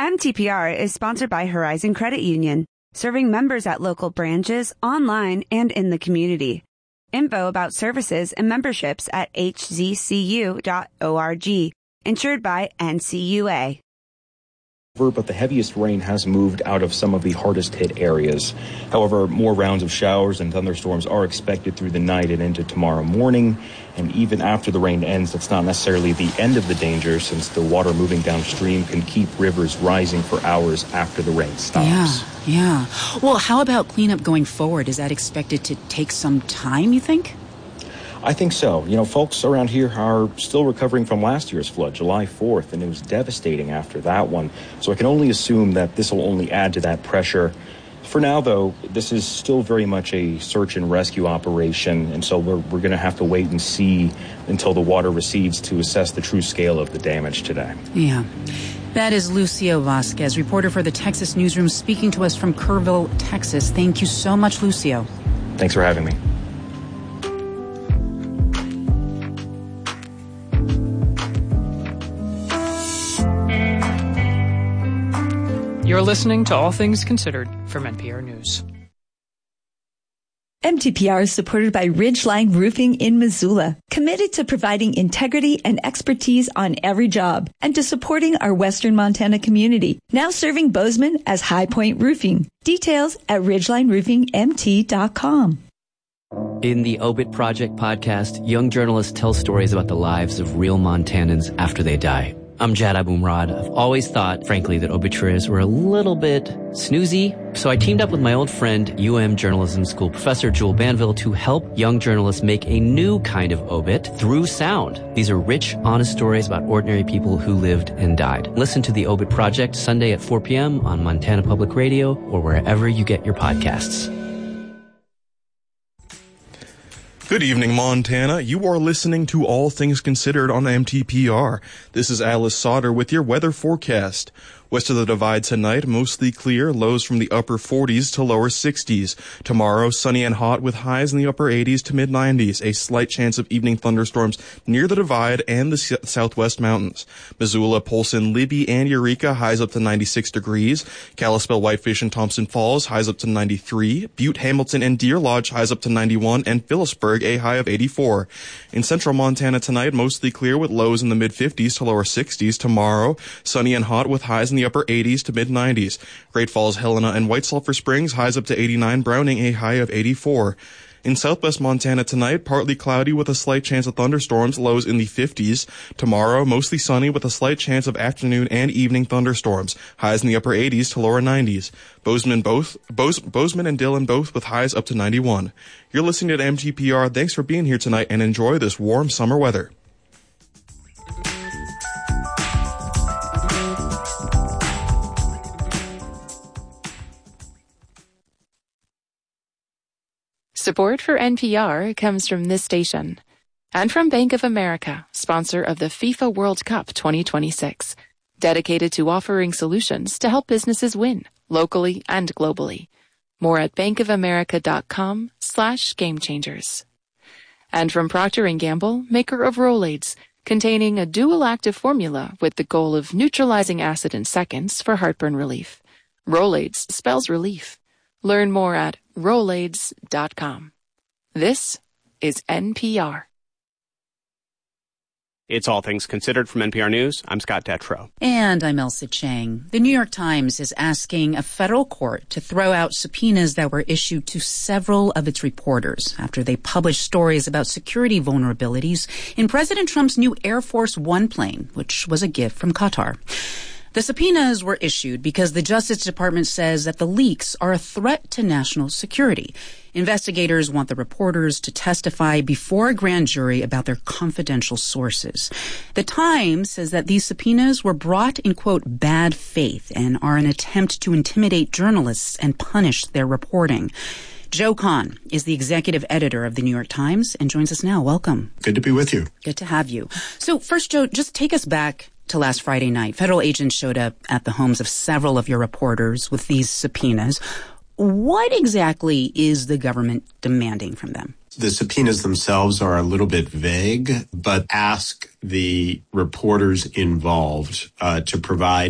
MTPR is sponsored by Horizon Credit Union, serving members at local branches, online, and in the community. Info about services and memberships at hzcu.org. Insured by NCUA. But the heaviest rain has moved out of some of the hardest hit areas. However, more rounds of showers and thunderstorms are expected through the night and into tomorrow morning. And even after the rain ends, that's not necessarily the end of the danger, since the water moving downstream can keep rivers rising for hours after the rain stops. Yeah. Well, how about cleanup going forward? Is that expected to take some time, you think? I think so. Folks around here are still recovering from last year's flood, July 4th, and it was devastating after that one. So I can only assume that this will only add to that pressure. For now, though, this is still very much a search and rescue operation, and so we're going to have to wait and see until the water recedes to assess the true scale of the damage today. Yeah. That is Lucio Vasquez, reporter for the Texas Newsroom, speaking to us from Kerrville, Texas. Thank you so much, Lucio. Thanks for having me. You're listening to All Things Considered from NPR News. MTPR is supported by Ridgeline Roofing in Missoula, committed to providing integrity and expertise on every job and to supporting our Western Montana community. Now serving Bozeman as High Point Roofing. Details at ridgelineroofingmt.com. In the Obit Project podcast, young journalists tell stories about the lives of real Montanans after they die. I'm Jad Abumrad. I've always thought, frankly, that obituaries were a little bit snoozy. So I teamed up with my old friend, Journalism School professor Jewel Banville, to help young journalists make a new kind of obit through sound. These are rich, honest stories about ordinary people who lived and died. Listen to the Obit Project Sunday at 4 p.m. on Montana Public Radio or wherever you get your podcasts. Good evening, Montana. You are listening to All Things Considered on MTPR. This is Alice Sauter with your weather forecast. West of the Divide tonight, mostly clear, lows from the upper 40s to lower 60s. Tomorrow, sunny and hot with highs in the upper 80s to mid-90s. A slight chance of evening thunderstorms near the Divide and the southwest mountains. Missoula, Polson, Libby, and Eureka, highs up to 96 degrees. Kalispell, Whitefish, and Thompson Falls, highs up to 93. Butte, Hamilton, and Deer Lodge, highs up to 91. And Phillipsburg, a high of 84. In central Montana tonight, mostly clear with lows in the mid-50s to lower 60s. Tomorrow, sunny and hot with highs in the upper 80s to mid-90s. Great Falls, Helena, and White Sulphur Springs, highs up to 89. Browning, a high of 84. In southwest Montana tonight, partly cloudy with a slight chance of thunderstorms, lows in the 50s. Tomorrow, mostly sunny with a slight chance of afternoon and evening thunderstorms, highs in the upper 80s to lower 90s. Bozeman and Dillon both with highs up to 91. You're listening to MTPR. Thanks for being here tonight and enjoy this warm summer weather. Support for NPR comes from this station and from Bank of America, sponsor of the FIFA World Cup 2026, dedicated to offering solutions to help businesses win locally and globally. More at bankofamerica.com/gamechangers. And from Procter & Gamble, maker of Rolaids, containing a dual active formula with the goal of neutralizing acid in seconds for heartburn relief. Rolaids spells relief. Learn more at Rolaids.com. This is NPR. It's All Things Considered from NPR News. I'm Scott Detrow. And I'm Elsa Chang. The New York Times is asking a federal court to throw out subpoenas that were issued to several of its reporters after they published stories about security vulnerabilities in President Trump's new Air Force One plane, which was a gift from Qatar. The subpoenas were issued because the Justice Department says that the leaks are a threat to national security. Investigators want the reporters to testify before a grand jury about their confidential sources. The Times says that these subpoenas were brought in, quote, bad faith and are an attempt to intimidate journalists and punish their reporting. Joe Kahn is the executive editor of the New York Times and joins us now. Welcome. Good to be with you. Good to have you. So first, Joe, just take us back to last Friday night. Federal agents showed up at the homes of several of your reporters with these subpoenas. What exactly is the government demanding from them? The subpoenas themselves are a little bit vague, but ask the reporters involved to provide